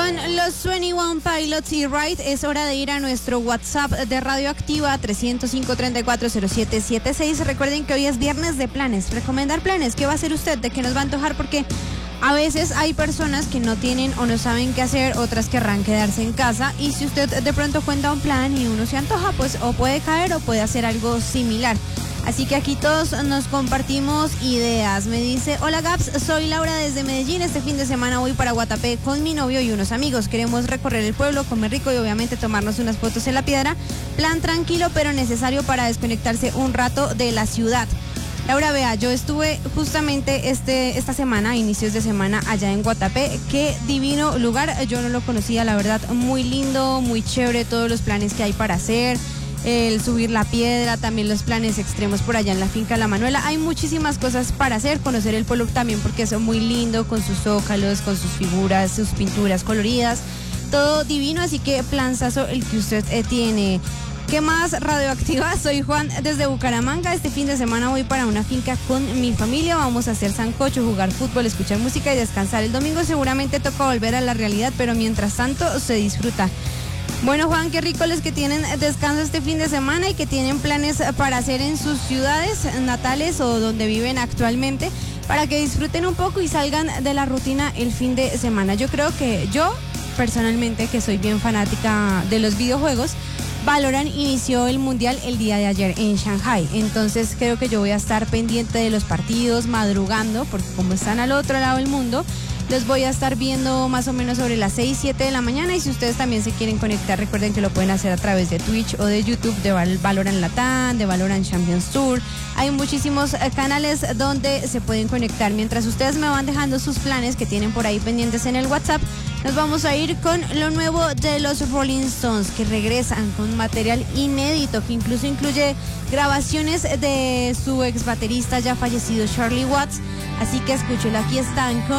Con los 21 Pilots y Ride es hora de ir a nuestro WhatsApp de Radioactiva 305-340776. Recuerden que hoy es viernes de planes, recomendar planes. ¿Qué va a hacer usted? ¿De qué nos va a antojar? Porque a veces hay personas que no tienen o no saben qué hacer, otras querrán quedarse en casa, y si usted de pronto cuenta un plan y uno se antoja, pues o puede caer o puede hacer algo similar. Así que aquí todos nos compartimos ideas. Me dice: hola Gaps, soy Laura desde Medellín. Este fin de semana voy para Guatapé con mi novio y unos amigos. Queremos recorrer el pueblo, comer rico y obviamente tomarnos unas fotos en la piedra. Plan tranquilo pero necesario para desconectarse un rato de la ciudad. Laura, vea, yo estuve justamente esta semana, inicios de semana, allá en Guatapé. Qué divino lugar, yo no lo conocía, la verdad, muy lindo, muy chévere, todos los planes que hay para hacer. El subir la piedra, también los planes extremos por allá en la finca La Manuela. Hay muchísimas cosas para hacer, conocer el pueblo también porque es muy lindo, con sus zócalos, con sus figuras, sus pinturas coloridas, todo divino, así que planzazo el que usted tiene. ¿Qué más, Radioactiva? Soy Juan desde Bucaramanga. Este fin de semana voy para una finca con mi familia. Vamos a hacer sancocho, jugar fútbol, escuchar música y descansar. El domingo seguramente toca volver a la realidad, pero mientras tanto se disfruta. Bueno, Juan, qué rico los que tienen descanso este fin de semana y que tienen planes para hacer en sus ciudades natales o donde viven actualmente, para que disfruten un poco y salgan de la rutina el fin de semana. Yo creo que yo, personalmente, que soy bien fanática de los videojuegos, Valorant inició el mundial el día de ayer en Shanghai, entonces creo que yo voy a estar pendiente de los partidos, madrugando, porque como están al otro lado del mundo, los voy a estar viendo más o menos sobre las 6, 7 de la mañana, y si ustedes también se quieren conectar, recuerden que lo pueden hacer a través de Twitch o de YouTube, de Valorant Latam, de Valorant Champions Tour. Hay muchísimos canales donde se pueden conectar. Mientras ustedes me van dejando sus planes que tienen por ahí pendientes en el WhatsApp, nos vamos a ir con lo nuevo de los Rolling Stones, que regresan con material inédito, que incluso incluye grabaciones de su ex baterista ya fallecido Charlie Watts. Así que escúchelo, aquí están con